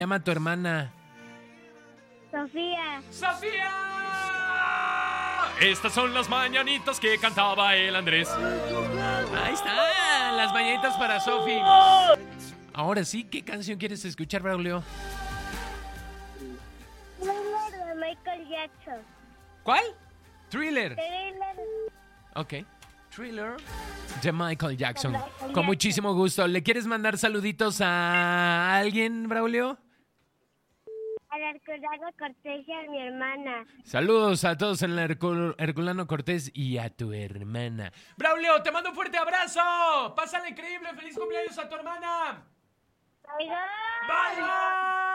llama tu hermana? Sofía. ¡Sofía! Estas son las mañanitas que cantaba el Andrés. Ahí están, las mañanitas para Sofi. Ahora sí, ¿qué canción quieres escuchar, Braulio? Thriller de Michael Jackson. ¿Cuál? Thriller. Thriller. Ok. Thriller de Michael Jackson. Con muchísimo gusto. ¿Le quieres mandar saluditos a alguien, Braulio? Al Herculano Cortés y a mi hermana. Saludos a todos en el Herculano Cortés y a tu hermana. Braulio, te mando un fuerte abrazo. Pásala increíble. Feliz cumpleaños a tu hermana. Bye. Bye.